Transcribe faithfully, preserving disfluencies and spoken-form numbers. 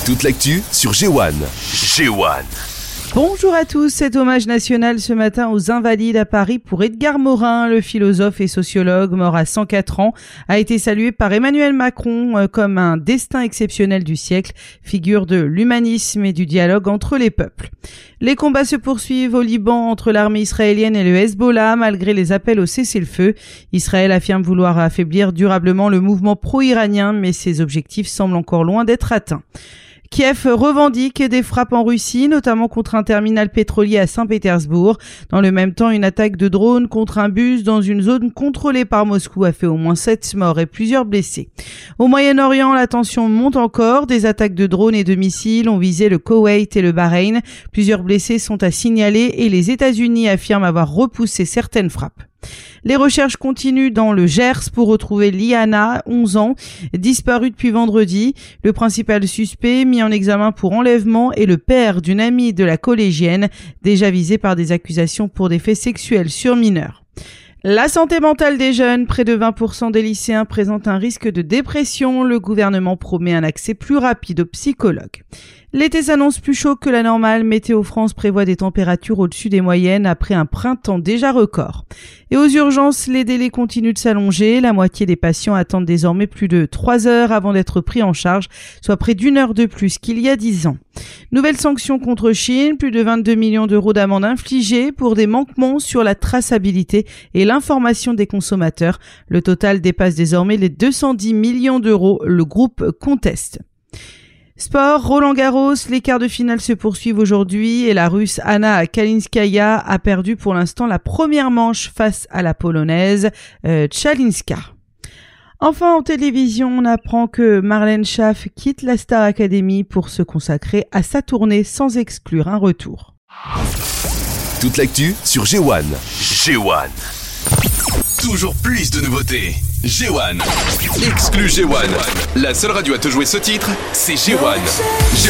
Toute l'actu sur G un. G un. Bonjour à tous, cet hommage national ce matin aux Invalides à Paris pour Edgar Morin, le philosophe et sociologue mort à cent quatre ans, a été salué par Emmanuel Macron comme un destin exceptionnel du siècle, figure de l'humanisme et du dialogue entre les peuples. Les combats se poursuivent au Liban entre l'armée israélienne et le Hezbollah malgré les appels au cessez-le-feu. Israël affirme vouloir affaiblir durablement le mouvement pro-iranien, mais ses objectifs semblent encore loin d'être atteints. Kiev revendique des frappes en Russie, notamment contre un terminal pétrolier à Saint-Pétersbourg. Dans le même temps, une attaque de drone contre un bus dans une zone contrôlée par Moscou a fait au moins sept morts et plusieurs blessés. Au Moyen-Orient, la tension monte encore. Des attaques de drones et de missiles ont visé le Koweït et le Bahreïn. Plusieurs blessés sont à signaler et les États-Unis affirment avoir repoussé certaines frappes. Les recherches continuent dans le Gers pour retrouver Liana, onze ans, disparue depuis vendredi. Le principal suspect mis en examen pour enlèvement est le père d'une amie de la collégienne, déjà visée par des accusations pour des faits sexuels sur mineurs. La santé mentale des jeunes, près de vingt pour cent des lycéens présentent un risque de dépression. Le gouvernement promet un accès plus rapide aux psychologues. L'été s'annonce plus chaud que la normale. Météo France prévoit des températures au-dessus des moyennes après un printemps déjà record. Et aux urgences, les délais continuent de s'allonger. La moitié des patients attendent désormais plus de trois heures avant d'être pris en charge, soit près d'une heure de plus qu'il y a dix ans. Nouvelle sanction contre Chine, plus de vingt-deux millions d'euros d'amende infligée pour des manquements sur la traçabilité et l'information des consommateurs. Le total dépasse désormais les deux cent dix millions d'euros. Le groupe conteste. Sport, Roland-Garros, les quarts de finale se poursuivent aujourd'hui et la Russe Anna Kalinskaya a perdu pour l'instant la première manche face à la Polonaise euh, Tchalinska. Enfin, en télévision, on apprend que Marlène Schaff quitte la Star Academy pour se consacrer à sa tournée sans exclure un retour. Toute l'actu sur G un. G un. Toujours plus de nouveautés. G un. Exclu G un. La seule radio à te jouer ce titre, c'est G un. G